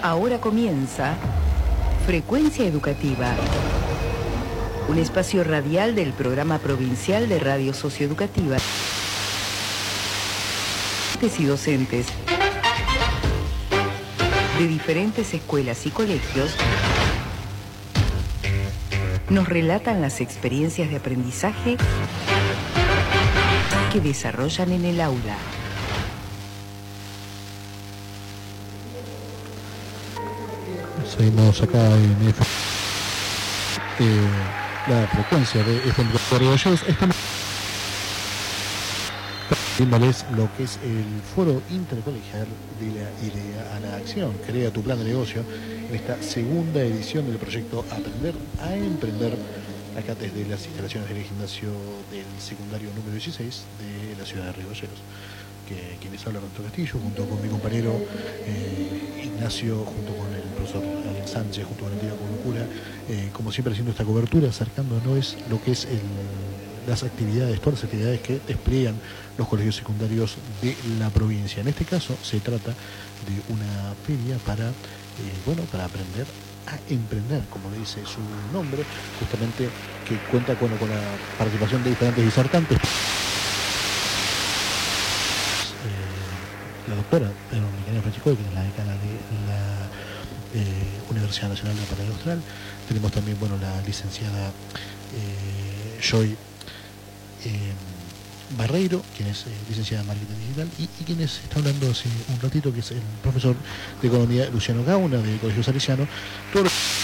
Ahora comienza Frecuencia Educativa, un espacio radial del Programa Provincial de Radio Socioeducativa y docentes de diferentes escuelas y colegios nos relatan las experiencias de aprendizaje que desarrollan en el aula. Seguimos acá en la frecuencia de FM Ribolleros. Estamos viéndoles lo que es el foro intercolegial de la Idea a la Acción. Crea tu plan de negocio en esta segunda edición del proyecto Aprender a Emprender, acá desde las instalaciones del gimnasio del secundario número 16 de la ciudad de Ribolleros. Quienes habla Roberto Castillo, junto con mi compañero Ignacio, junto con el profesor Alex Sánchez, junto con el Tiro Locura, como siempre haciendo esta cobertura, acercándonos lo que es las actividades, todas las actividades que despliegan los colegios secundarios de la provincia. En este caso se trata de una feria para aprender a emprender, como le dice su nombre, justamente que cuenta con la participación de diferentes disertantes. La doctora Micaela Francisco, que es la decana de la Universidad Nacional de la Patagonia Austral. Tenemos también la licenciada Joy Barreiro, quien es licenciada en Marketing Digital, y quien está hablando hace un ratito, que es el profesor de Economía Luciano Gauna, del Colegio Salesiano. Todo